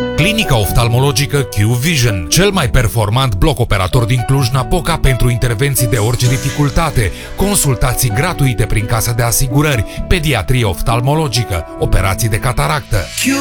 Clinica oftalmologică Q-Vision, cel mai performant bloc operator din Cluj-Napoca pentru intervenții de orice dificultate, consultații gratuite prin casa de asigurări, pediatrie oftalmologică, operații de cataractă.